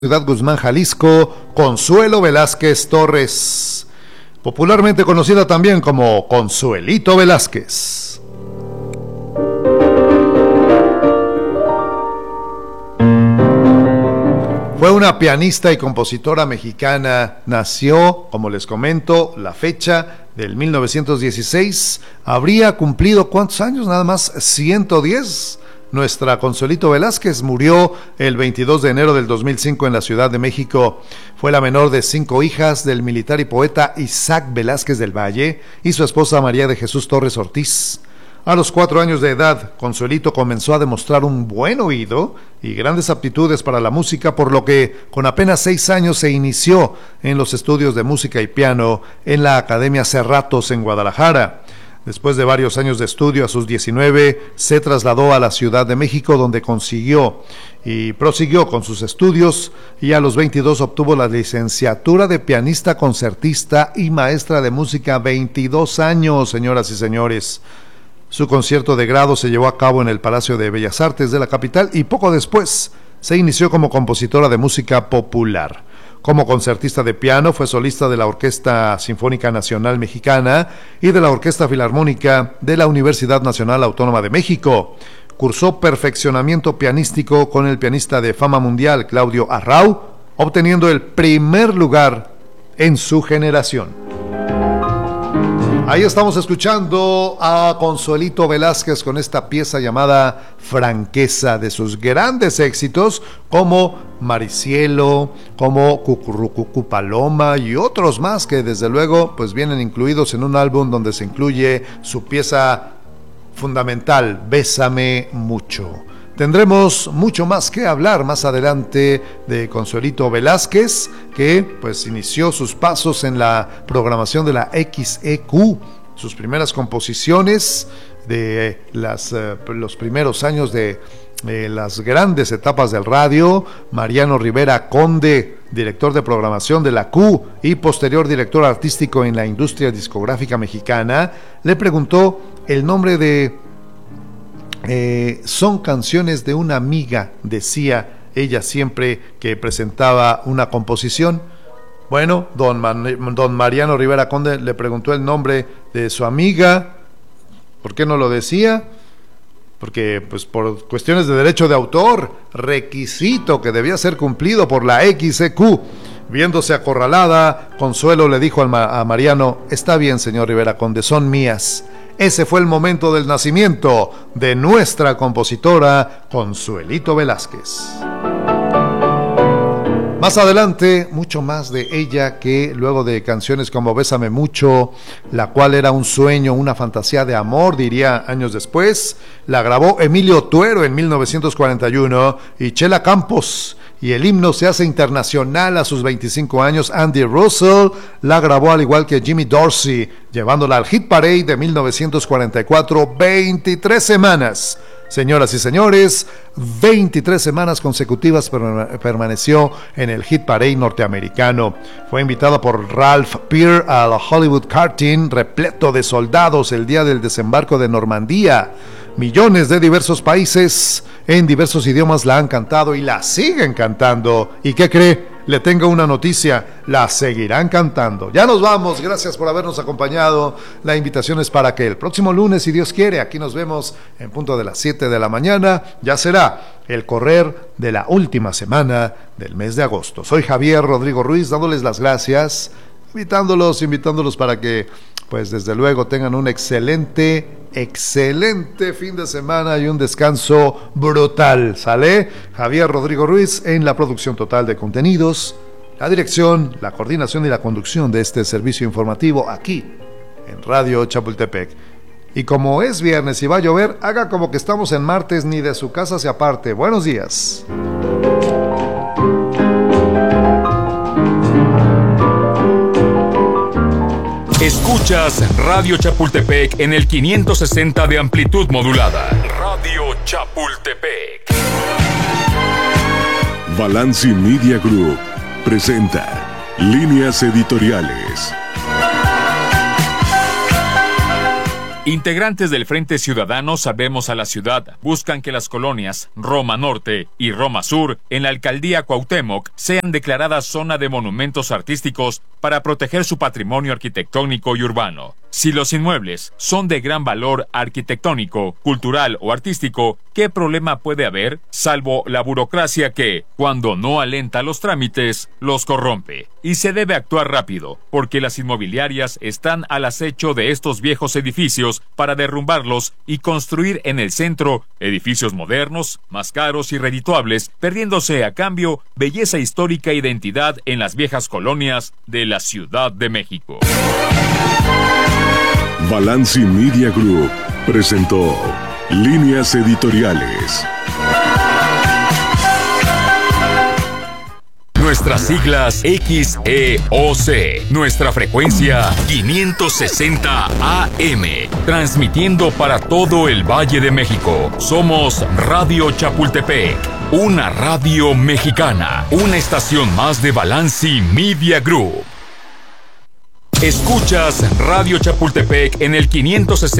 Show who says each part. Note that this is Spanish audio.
Speaker 1: Ciudad Guzmán, Jalisco, Consuelo Velázquez Torres, popularmente conocida también como Consuelito Velázquez. Fue una pianista y compositora mexicana. Nació, como les comento, la fecha del 1916. Habría cumplido, ¿cuántos años? Nada más 110. Nuestra Consuelito Velázquez murió el 22 de enero del 2005 en la Ciudad de México. Fue la menor de 5 hijas del militar y poeta Isaac Velázquez del Valle y su esposa María de Jesús Torres Ortiz. A los 4 años de edad, Consuelito comenzó a demostrar un buen oído y grandes aptitudes para la música, por lo que con apenas 6 años se inició en los estudios de música y piano en la Academia Cerratos en Guadalajara. Después de varios años de estudio, a sus 19, se trasladó a la Ciudad de México, donde consiguió y prosiguió con sus estudios, y a los 22 obtuvo la licenciatura de pianista concertista y maestra de música. 22 años, señoras y señores. Su concierto de grado se llevó a cabo en el Palacio de Bellas Artes de la capital y poco después se inició como compositora de música popular. Como concertista de piano, fue solista de la Orquesta Sinfónica Nacional Mexicana y de la Orquesta Filarmónica de la Universidad Nacional Autónoma de México. Cursó perfeccionamiento pianístico con el pianista de fama mundial Claudio Arrau, obteniendo el primer lugar en su generación. Ahí estamos escuchando a Consuelito Velázquez con esta pieza llamada Franqueza, de sus grandes éxitos como Maricielo, como Cucurrucucu Paloma y otros más que desde luego pues vienen incluidos en un álbum donde se incluye su pieza fundamental, Bésame Mucho. Tendremos mucho más que hablar más adelante de Consuelito Velázquez, que pues inició sus pasos en la programación de la XEQ, sus primeras composiciones de los primeros años de las grandes etapas del radio. Mariano Rivera Conde, director de programación de la Q y posterior director artístico en la industria discográfica mexicana, le preguntó el nombre de son canciones de una amiga, decía ella siempre que presentaba una composición. Bueno, don Mariano Rivera Conde le preguntó el nombre de su amiga. ¿Por qué no lo decía? Porque pues por cuestiones de derecho de autor, requisito que debía ser cumplido por la XEQ. Viéndose acorralada, Consuelo le dijo a Mariano: está bien, señor Rivera Conde, son mías. Ese fue el momento del nacimiento de nuestra compositora Consuelito Velázquez. Más adelante, mucho más de ella, que luego de canciones como Bésame Mucho, la cual era un sueño, una fantasía de amor, diría años después, la grabó Emilio Tuero en 1941 y Chela Campos. Y el himno se hace internacional a sus 25 años. Andy Russell la grabó al igual que Jimmy Dorsey, llevándola al Hit Parade de 1944, 23 semanas. Señoras y señores, 23 semanas consecutivas permaneció en el Hit Parade norteamericano. Fue invitada por Ralph Peer al Hollywood Karting, repleto de soldados, el día del desembarco de Normandía. Millones de diversos países en diversos idiomas la han cantado y la siguen cantando. ¿Y qué cree? Le tengo una noticia: la seguirán cantando. Ya nos vamos, gracias por habernos acompañado. La invitación es para que el próximo lunes, si Dios quiere, aquí nos vemos en punto de las 7 de la mañana. Ya será el correr de la última semana del mes de agosto. Soy Javier Rodrigo Ruiz, dándoles las gracias, invitándolos para que pues desde luego tengan un excelente fin de semana y un descanso brutal. ¿Sale? Javier Rodrigo Ruiz en la producción total de contenidos, la dirección, la coordinación y la conducción de este servicio informativo aquí en Radio Chapultepec. Y como es viernes y va a llover, haga como que estamos en martes, ni de su casa se aparte. Buenos días.
Speaker 2: Escuchas Radio Chapultepec en el 560 de amplitud modulada. Radio Chapultepec.
Speaker 3: Balanci Media Group presenta Líneas Editoriales.
Speaker 2: Integrantes del Frente Ciudadano Salvemos a la Ciudad buscan que las colonias Roma Norte y Roma Sur en la alcaldía Cuauhtémoc sean declaradas zona de monumentos artísticos para proteger su patrimonio arquitectónico y urbano. Si los inmuebles son de gran valor arquitectónico, cultural o artístico, ¿qué problema puede haber? Salvo la burocracia que, cuando no alenta los trámites, los corrompe. Y se debe actuar rápido, porque las inmobiliarias están al acecho de estos viejos edificios para derrumbarlos y construir en el centro edificios modernos, más caros y redituables, perdiéndose a cambio belleza histórica e identidad en las viejas colonias de la Ciudad de México.
Speaker 3: Balanci Media Group presentó Líneas Editoriales.
Speaker 2: Nuestras siglas XEOC. Nuestra frecuencia 560 AM. Transmitiendo para todo el Valle de México. Somos Radio Chapultepec. Una radio mexicana. Una estación más de Balanci Media Group. Escuchas Radio Chapultepec en el 560